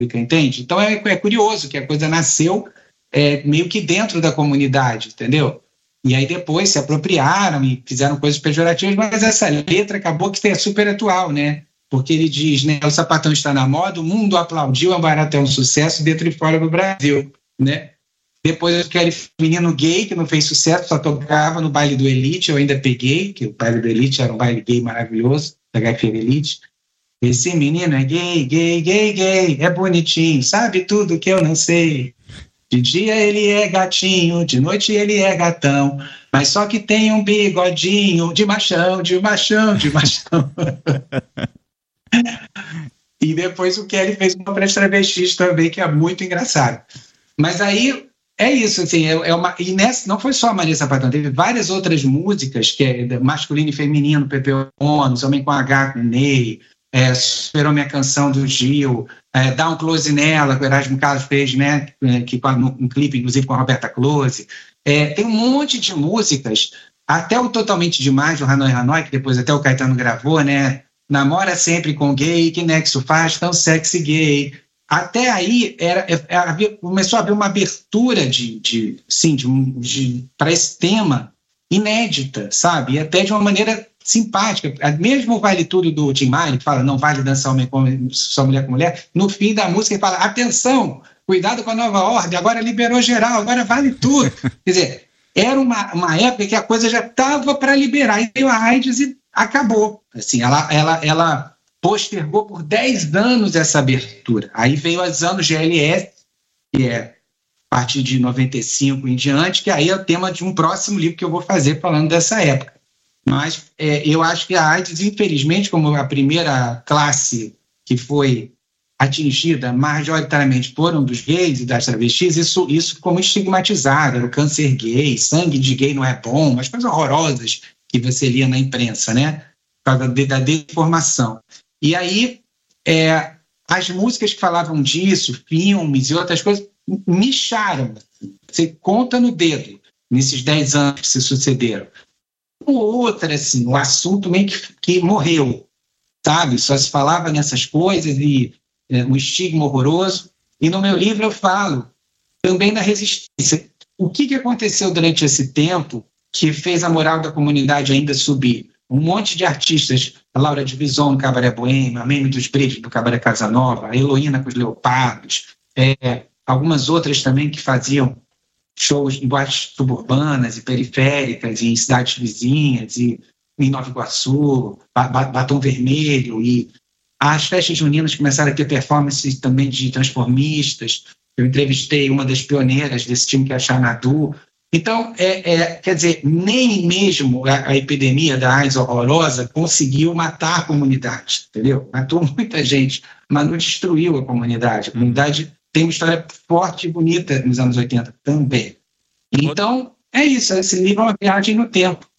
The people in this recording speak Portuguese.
entende? Então é curioso que a coisa nasceu meio que dentro da comunidade, entendeu? E aí depois se apropriaram e fizeram coisas pejorativas, mas essa letra acabou que é super atual, né? Porque ele diz, né, o sapatão está na moda, o mundo aplaudiu, a barata é um sucesso dentro e fora do Brasil, né? Depois aquele menino gay que não fez sucesso, só tocava no baile do Elite, eu ainda peguei, que o baile do Elite era um baile gay maravilhoso, da HFM Elite. Esse menino é gay, gay, gay, gay, é bonitinho, sabe tudo que eu não sei. De dia ele é gatinho, de noite ele é gatão, mas só que tem um bigodinho de machão, de machão, de machão. E depois o Kelly fez uma para as travestis também, que é muito engraçado. Mas aí é isso, assim, e nessa não foi só a Maria Sapatão, teve várias outras músicas, que é masculino e feminino, Pepe Ônus, Homem com H, com Ney, Superou Minha Canção do Gil, Dá um Close Nela, que o Erasmo Carlos fez, né, que um clipe, inclusive, com a Roberta Close. Tem um monte de músicas, até o Totalmente Demais, do Hanoi Hanoi, que depois até o Caetano gravou, né, Namora Sempre com Gay, que nexo faz, tão sexy gay. Até aí começou a haver uma abertura para esse tema inédita, sabe? E até de uma maneira simpática. Mesmo o Vale Tudo do Tim Maia, que fala não vale dançar só mulher com mulher, no fim da música ele fala, atenção, cuidado com a nova ordem, agora liberou geral, agora vale tudo. Quer dizer, era uma época que a coisa já estava para liberar, e veio a AIDS e acabou. Assim, ela postergou por 10 anos essa abertura. Aí veio os anos GLS, que é a partir de 95 em diante, que aí é o tema de um próximo livro que eu vou fazer falando dessa época. Mas eu acho que a AIDS, infelizmente, como a primeira classe que foi atingida majoritariamente por um dos gays e das travestis, isso ficou muito estigmatizado, era o câncer gay, sangue de gay não é bom, umas coisas horrorosas que você lia na imprensa, né? Por causa da desinformação. E aí, as músicas que falavam disso, filmes e outras coisas, mixaram. Você conta no dedo, nesses 10 anos que se sucederam. Outra, assim, o assunto meio que morreu, sabe? Só se falava nessas coisas e um estigma horroroso. E no meu livro eu falo também da resistência. O que aconteceu durante esse tempo que fez a moral da comunidade ainda subir? Um monte de artistas, a Laura Divisão no Cabaré Boêmio, a Meme dos Brilhos do Cabaré Casanova, a Heloína com os Leopardos, algumas outras também que faziam shows em boates suburbanas e periféricas, e em cidades vizinhas, e em Nova Iguaçu, Batom Vermelho, e as festas juninas começaram a ter performances também de transformistas. Eu entrevistei uma das pioneiras desse time, que é a Xanadu. Então, quer dizer, nem mesmo a epidemia da AIDS horrorosa conseguiu matar a comunidade, entendeu? Matou muita gente, mas não destruiu a comunidade. A comunidade tem uma história forte e bonita nos anos 80 também. Então, é isso. Esse livro é uma viagem no tempo.